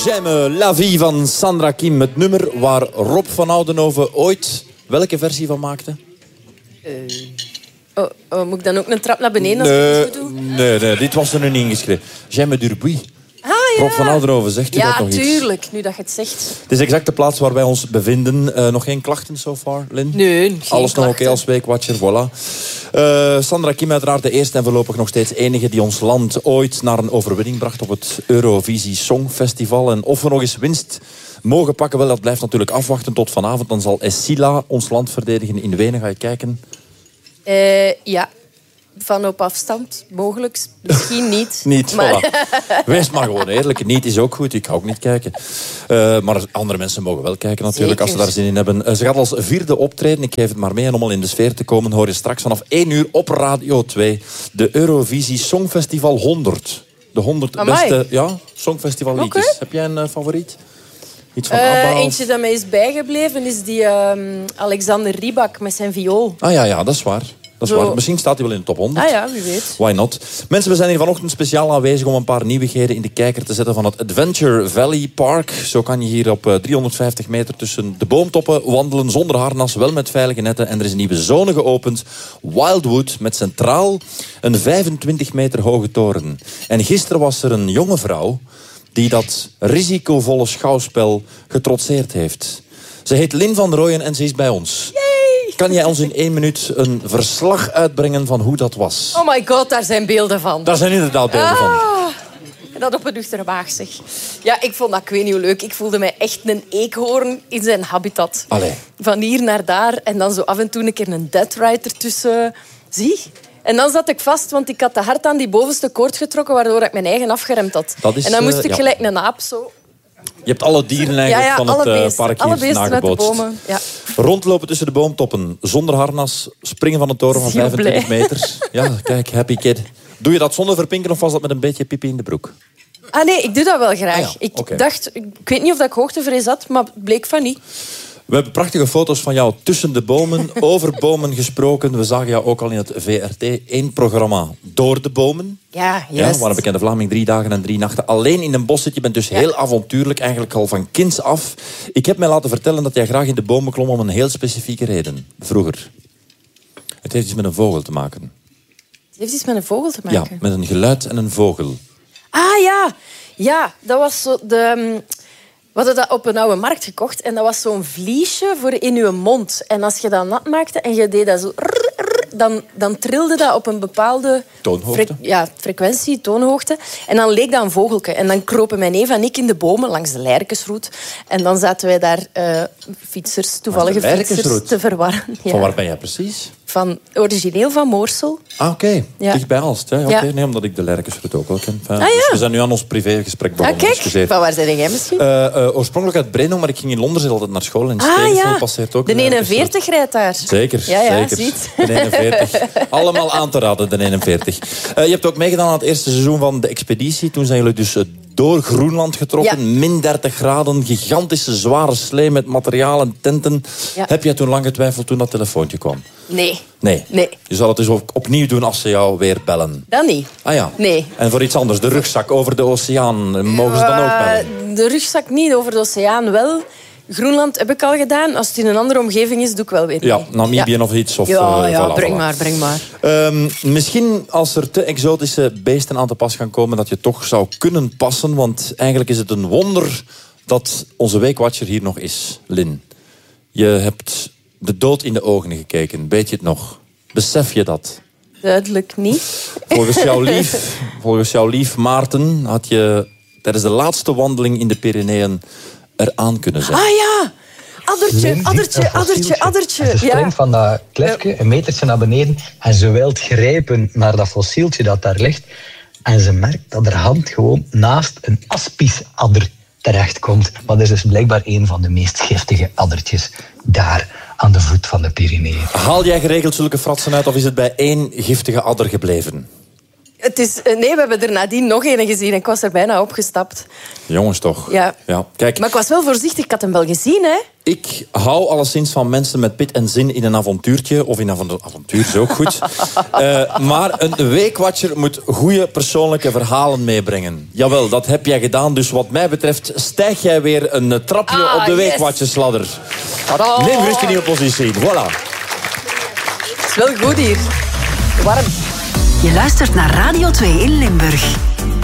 J'aime la vie van Sandra Kim. Het nummer waar Rob van Oudenhoven ooit welke versie van maakte? Moet ik dan ook een trap naar beneden als ik het zo doe? Nee, dit was er nu niet ingeschreven. J'aime Durbuy. Ah, ja. Rob van Oudenhoven, zegt u dat nog iets? Ja, tuurlijk, nu dat je het zegt. Het is exact de plaats waar wij ons bevinden. Nog geen klachten so far, Lynn? Nee, geen Alles nog klachten. oké als weekwatcher, voilà. Sandra Kim uiteraard de eerste en voorlopig nog steeds enige die ons land ooit naar een overwinning bracht op het Eurovisie Songfestival. En of we nog eens winst mogen pakken, wel, dat blijft natuurlijk afwachten tot vanavond. Dan zal Essila ons land verdedigen in Wenen. Ga je kijken? Ja, van op afstand, mogelijk. Misschien niet. Niet, maar... voilà. Wees maar gewoon eerlijk. Niet is ook goed, ik ga ook niet kijken. Maar andere mensen mogen wel kijken natuurlijk, als ze daar zin in hebben. Ze gaat als vierde optreden, ik geef het maar mee. En om al in de sfeer te komen, hoor je straks vanaf 1 uur op Radio 2... de Eurovisie Songfestival 100. De 100 beste Songfestival liedjes. Okay. Heb jij een favoriet? Iets van ABBA? Eentje dat mij is bijgebleven is die Alexander Rybak met zijn viool. Ah ja, dat is waar. Dat is waar. Misschien staat hij wel in de top 100. Ah ja, wie weet. Why not? Mensen, we zijn hier vanochtend speciaal aanwezig om een paar nieuwigheden in de kijker te zetten van het Adventure Valley Park. Zo kan je hier op 350 meter tussen de boomtoppen wandelen zonder harnas, wel met veilige netten. En er is een nieuwe zone geopend, Wildwood, met centraal een 25 meter hoge toren. En gisteren was er een jonge vrouw die dat risicovolle schouwspel getrotseerd heeft. Ze heet Lynn van Rooyen en ze is bij ons. Yay! Kan jij ons in 1 minuut een verslag uitbrengen van hoe dat was? Oh my god, daar zijn beelden van. Daar zijn inderdaad beelden van. En dat op een nuchterwaag, zeg. Ja, ik vond dat, ik weet niet hoe leuk. Ik voelde mij echt een eekhoorn in zijn habitat. Allee. Van hier naar daar. En dan zo af en toe een keer een deadride ertussen. Zie? En dan zat ik vast, want ik had te hard aan die bovenste koord getrokken, waardoor ik mijn eigen afgeremd had. Dat is, en dan moest ik gelijk een aap zo... Je hebt alle dieren eigenlijk van alle het beesten, park alle hier beesten uit de nagebootst. bomen. Ja. Rondlopen tussen de boomtoppen, zonder harnas, springen van een toren van Zo 25 blij. meter. Ja, kijk, happy kid. Doe je dat zonder verpinken of was dat met een beetje pipi in de broek? Ah nee, ik doe dat wel graag. Ah ja, Ik oké. dacht, ik weet niet of ik hoogtevrees had, maar het bleek van niet. We hebben prachtige foto's van jou tussen de bomen, over bomen gesproken. We zagen jou ook al in het VRT1-programma Door de Bomen. Ja, juist. Ja, waar een bekende Vlaming 3 dagen en 3 nachten alleen in een bos zit. Je bent dus heel avontuurlijk, eigenlijk al van kinds af. Ik heb mij laten vertellen dat jij graag in de bomen klom om een heel specifieke reden. Vroeger. Het heeft iets met een vogel te maken. Het heeft iets met een vogel te maken. Ja, met een geluid en een vogel. Ah ja, ja, dat was zo de... We hadden dat op een oude markt gekocht en dat was zo'n vliesje voor in je mond. En als je dat nat maakte en je deed dat zo... Dan trilde dat op een bepaalde... Toonhoogte? Frequentie, toonhoogte. En dan leek dat een vogelke. En dan kropen mijn neef en ik in de bomen langs de Lijrkensroute. En dan zaten wij daar toevallige fietsers te verwarren. Ja. Van waar ben jij precies? Origineel van Moorsel. Ah, oké. Ja. Dichtbij Aalst. Hè? Ja. Okay. Nee, omdat ik de Lijrkensroute ook wel ken. ja. Dus we zijn nu aan ons privégesprek begonnen. Kijk, Excuseer. van waar zijn jij misschien? Oorspronkelijk uit Breno, maar ik ging in Londen zit altijd naar school. En ja. passeert ook De 41 rijdt daar. Zeker, Ja, zeker. ziet. De 41. Allemaal aan te raden, de 41. Je hebt ook meegedaan aan het eerste seizoen van de expeditie. Toen zijn jullie dus door Groenland getrokken. Ja. Min 30 graden, gigantische zware slee met materiaal en tenten. Ja. Heb jij toen lang getwijfeld toen dat telefoontje kwam? Nee. Nee. Nee. Je zal het dus opnieuw doen als ze jou weer bellen. Dat niet. Ah ja. Nee. En voor iets anders, de rugzak over de oceaan, mogen ze dan ook bellen? De rugzak niet, over de oceaan wel. Groenland heb ik al gedaan. Als het in een andere omgeving is, doe ik wel weer mee. Ja, Namibië of iets. Of, Ja, voilà, breng maar. Misschien als er te exotische beesten aan te pas gaan komen, dat je toch zou kunnen passen. Want eigenlijk is het een wonder dat onze weekwatcher hier nog is, Lynn. Je hebt de dood in de ogen gekeken. Weet je het nog? Besef je dat? Duidelijk niet. Volgens jouw lief Maarten had je tijdens de laatste wandeling in de Pyreneeën eraan kunnen zijn. Ah ja! Addertje. Ze springt van dat klefje een metertje naar beneden en ze wilt grijpen naar dat fossieltje dat daar ligt. En ze merkt dat haar hand gewoon naast een aspisadder terechtkomt. Maar dat is dus blijkbaar een van de meest giftige addertjes daar aan de voet van de Pyreneeën. Haal jij geregeld zulke fratsen uit of is het bij 1 giftige adder gebleven? Nee, we hebben er nadien nog een gezien en ik was er bijna opgestapt. Jongens toch. Ja. Kijk, Maar ik was wel voorzichtig, ik had hem wel gezien, hè? ik hou alleszins van mensen met pit en zin in een avontuurtje. Of in een avontuur is ook goed. Maar een weekwatcher moet goede persoonlijke verhalen meebrengen. Jawel, dat heb jij gedaan. Dus wat mij betreft stijg jij weer een trapje op de weekwatchersladder. Neem gerust een nieuwe positie. Voilà. Het is wel goed hier. Warm. Je luistert naar Radio 2 in Limburg.